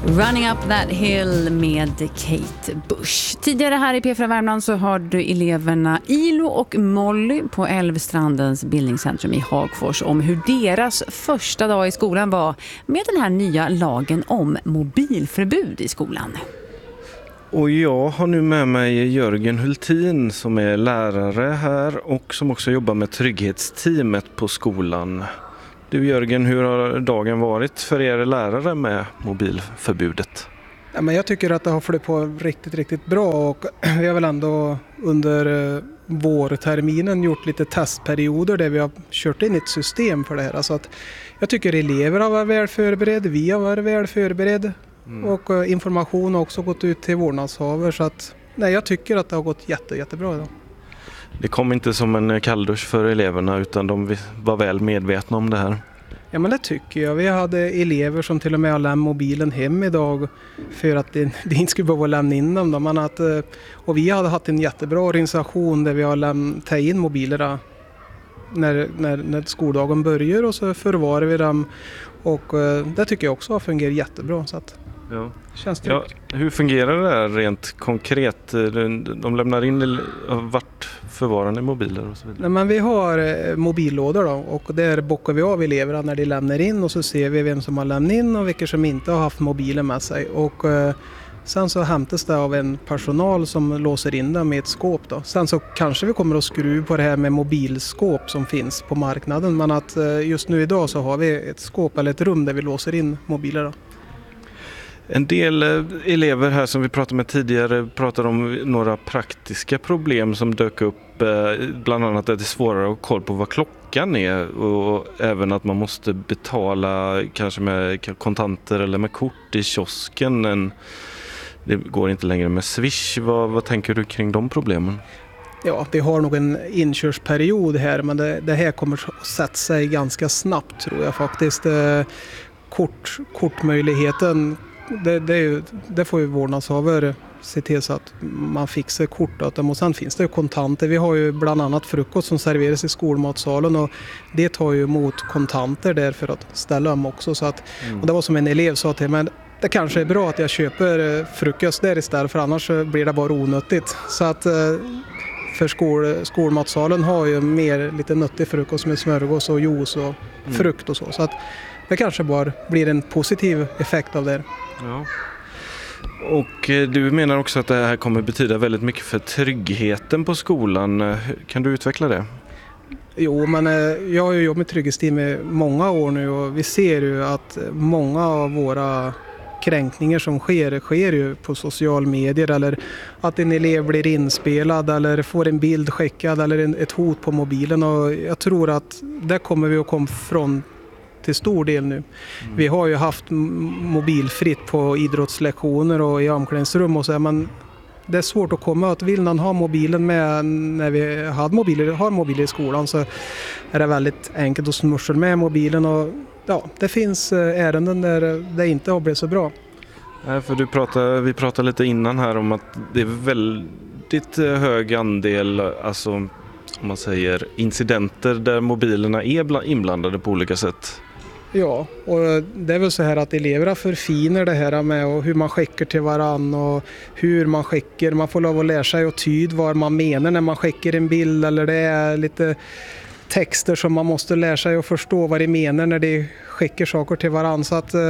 Running Up That Hill med Kate Bush. Tidigare här i P4 Värmland så har du eleverna Ilo och Molly på Älvstrandens bildningscentrum i Hagfors om hur deras första dag i skolan var med den här nya lagen om mobilförbud i skolan. Och jag har nu med mig Jörgen Hultin som är lärare här och som också jobbar med trygghetsteamet på skolan. Du Jörgen, hur har dagen varit för er lärare med mobilförbudet? Ja, men jag tycker att det har flyttat på riktigt bra och vi har väl ändå under vårterminen gjort lite testperioder där vi har kört in ett system för det här. Alltså att jag tycker elever har varit väl förberedda, vi har varit väl förberedda och information har också gått ut till vårdnadshavare så att nej, jag tycker att det har gått jättebra idag. Det kom inte som en kalldusch för eleverna utan de var väl medvetna om det här. Ja men det tycker jag. Vi hade elever som till och med har lämnat mobilen hem idag för att det inte skulle behöva lämna in dem. Och vi hade haft en jättebra organisation där vi har tagit in mobilerna när skoldagen börjar och så förvarar vi dem. Och det tycker jag också har fungerat jättebra. Så att känns det. Ja, hur fungerar det här rent konkret? De lämnar in vart förvarar ni mobiler och så vidare? Nej, men vi har mobillådor då, och där bockar vi av eleverna när de lämnar in och så ser vi vem som har lämnat in och vilka som inte har haft mobilen med sig. Och sen så hämtas det av en personal som låser in dem i ett skåp då. Sen så kanske vi kommer att skruva på det här med mobilskåp som finns på marknaden. Men att just nu idag så har vi ett skåp eller ett rum där vi låser in mobiler då. En del elever här som vi pratade med tidigare pratar om några praktiska problem som dök upp. Bland annat att det är svårare att ha koll på vad klockan är och även att man måste betala kanske med kontanter eller med kort i kiosken. Det går inte längre med Swish. Vad tänker du kring de problemen? Ja, vi har nog en inkörsperiod här men det här kommer att sätta sig ganska snabbt tror jag faktiskt. Kortmöjligheten det får ju vårdnadshavare se till så att man fixar kort åt dem och sen finns det ju kontanter. Vi har ju bland annat frukost som serveras i skolmatsalen och det tar ju emot kontanter där för att ställa dem också. Så att, och det var som en elev sa till mig, men det kanske är bra att jag köper frukost där istället för annars blir det bara onödigt. Så att för skolmatsalen har ju mer lite nöttig frukost med smörgås och juice och frukt och så. Så att det kanske bara blir en positiv effekt av det. Ja. Och du menar också att det här kommer betyda väldigt mycket för tryggheten på skolan. Kan du utveckla det? Jo, men jag har ju jobbat med trygghetsteam i många år nu och vi ser ju att många av våra kränkningar som sker ju på social medier eller att en elev blir inspelad eller får en bild skickad eller ett hot på mobilen och jag tror att det kommer vi att komma från till stor del nu. Vi har ju haft mobilfritt på idrottslektioner och i omklädningsrum och så men det är svårt att komma att vill någon ha mobilen med när vi har mobiler i skolan så är det väldigt enkelt att smusha med mobilen och ja, det finns ärenden där det inte har blivit så bra. Nej, för vi pratade lite innan här om att det är väldigt hög andel alltså om man säger incidenter där mobilerna är inblandade på olika sätt. Ja, och det är väl så här att eleverna förfinar det här med och hur man skickar till varann och hur man skickar. Man får lov att lära sig och tyda vad man menar när man skickar en bild eller det är lite texter som man måste lära sig och förstå vad de menar när de skickar saker till varann. Så att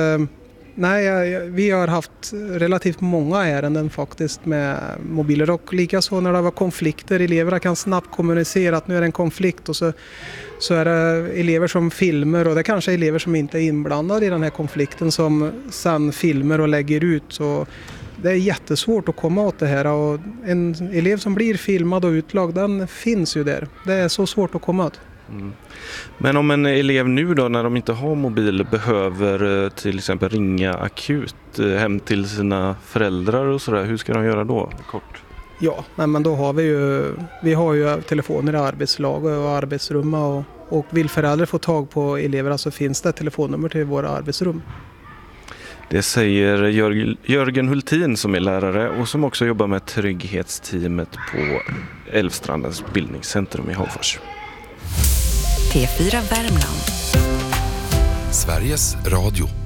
vi har haft relativt många ärenden faktiskt med mobiler och likaså när det var konflikter. Eleverna kan snabbt kommunicera att nu är det en konflikt och så är det elever som filmer och det kanske är elever som inte är inblandade i den här konflikten som sen filmer och lägger ut. Så det är jättesvårt att komma åt det här och en elev som blir filmad och utlagd den finns ju där. Det är så svårt att komma åt. Men om en elev nu då när de inte har mobil behöver till exempel ringa akut hem till sina föräldrar och sådär, hur ska de göra då? Kort. Ja, men då har vi har ju telefoner i arbetslag och arbetsrum och vill föräldrar få tag på elever så finns det telefonnummer till våra arbetsrum. Det säger Jörgen Hultin som är lärare och som också jobbar med trygghetsteamet på Älvstrandens bildningscentrum i Hagfors. P4 Värmland. Sveriges Radio.